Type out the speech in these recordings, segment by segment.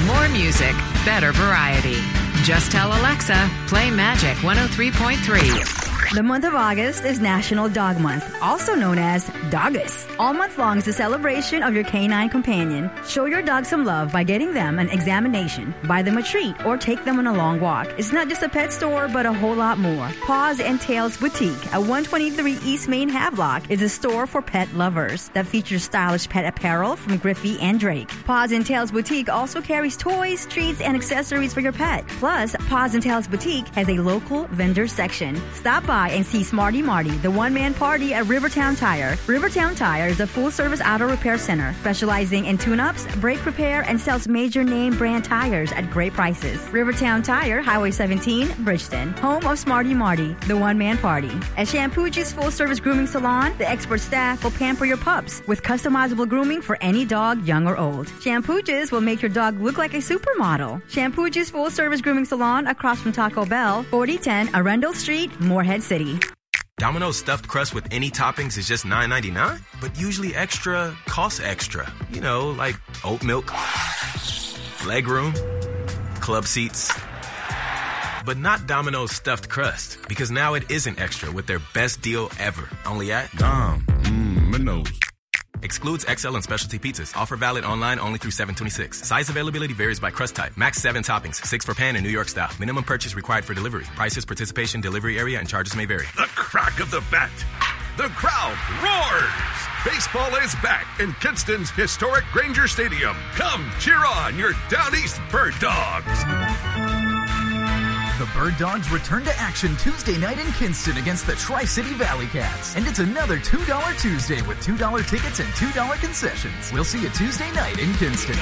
More music, better variety. Just tell Alexa, play Magic 103.3. The month of August is National Dog Month, also known as Dogust. All month long is a celebration of your canine companion. Show your dog some love by getting them an examination, buy them a treat, or take them on a long walk. It's not just a pet store, but a whole lot more. Paws and Tails Boutique at 123 East Main Havelock is a store for pet lovers that features stylish pet apparel from Griffey and Drake. Paws and Tails Boutique also carries toys, treats, and accessories for your pet. Plus, Paws and Tails Boutique has a local vendor section. Stop by and see Smarty Marty, the one-man party at Rivertown Tire. Rivertown Tire is a full-service auto repair center specializing in tune-ups, brake repair, and sells major name brand tires at great prices. Rivertown Tire, Highway 17, Bridgeton, home of Smarty Marty, the one-man party. At Shampooji's full-service grooming salon, the expert staff will pamper your pups with customizable grooming for any dog, young or old. Shampooji's will make your dog look like a supermodel. Shampooji's full-service grooming salon across from Taco Bell, 4010 Arundel Street, Morehead City. Domino's stuffed crust with any toppings is just $9.99, but usually extra costs extra. You know, like oat milk, legroom, club seats. But not Domino's stuffed crust, because now it isn't extra with their best deal ever. Only at Domino's. Excludes XL and specialty pizzas. Offer valid online only through 7/26. Size availability varies by crust type. Max 7 toppings, 6 for pan and New York style. Minimum purchase required for delivery. Prices, participation, delivery area, and charges may vary. The crack of the bat. The crowd roars. Baseball is back in Kinston's historic Granger Stadium. Come cheer on your Down East Bird Dogs. The Bird Dogs return to action Tuesday night in Kinston against the Tri-City Valley Cats. And it's another $2 Tuesday with $2 tickets and $2 concessions. We'll see you Tuesday night in Kinston.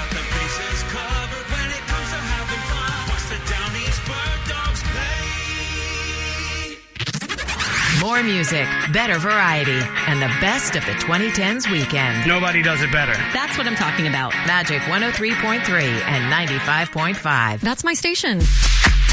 More music, better variety, and the best of the 2010s weekend. Nobody does it better. That's what I'm talking about. Magic 103.3 and 95.5. That's my station.